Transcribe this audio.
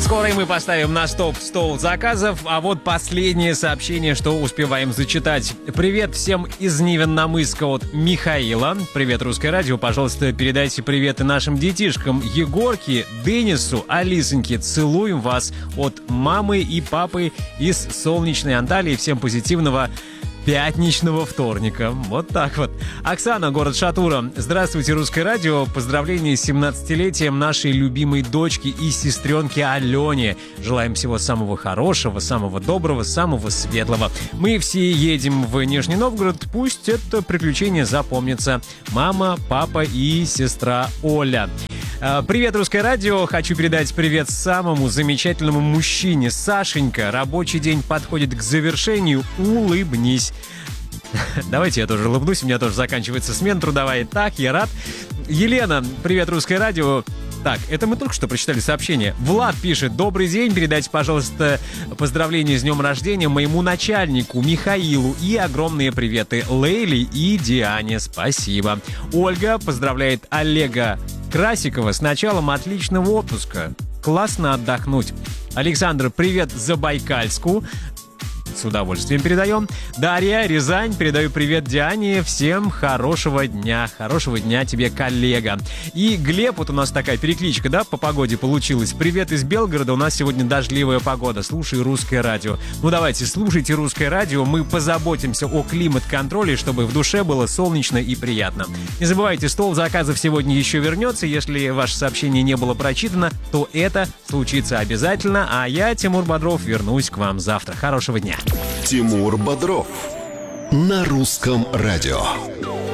Скоро и мы поставим на стоп стол заказов, а вот последнее сообщение, что успеваем зачитать. Привет всем из Невинномысска от Михаила. Привет, Русское радио. Пожалуйста, передайте приветы нашим детишкам Егорке, Денису, Алисоньке. Целуем вас от мамы и папы из солнечной Анталии. Всем позитивного пятничного вторника. Вот так вот. Оксана, город Шатура. Здравствуйте, Русское радио. Поздравления с 17-летием нашей любимой дочки и сестренки Алене. Желаем всего самого хорошего, самого доброго, самого светлого. Мы все едем в Нижний Новгород. Пусть это приключение запомнится. Мама, папа и сестра Оля. Привет, Русское радио. Хочу передать привет самому замечательному мужчине. Сашенька, рабочий день подходит к завершению. Улыбнись. Давайте я тоже улыбнусь. У меня тоже заканчивается смена трудовая. Так, я рад. Елена, привет, Русское радио. Так, это мы только что прочитали сообщение. Влад пишет: добрый день, передайте, пожалуйста, поздравления с днем рождения моему начальнику Михаилу и огромные приветы Лейле и Диане. Спасибо. Ольга поздравляет Олега Красикова с началом отличного отпуска. Классно отдохнуть. Александр, привет Забайкальску. С удовольствием передаем. Дарья, Рязань, передаю привет Диане. Всем хорошего дня. Хорошего дня тебе, коллега. И Глеб, вот у нас такая перекличка, да, по погоде получилась. Привет из Белгорода. У нас сегодня дождливая погода. Слушай Русское радио. Ну давайте, слушайте Русское радио. Мы позаботимся о климат-контроле, чтобы в душе было солнечно и приятно. Не забывайте, стол заказов сегодня еще вернется. Если ваше сообщение не было прочитано, то это случится обязательно. А я, Тимур Бодров, вернусь к вам завтра. Хорошего дня. Тимур Бодров на Русском радио.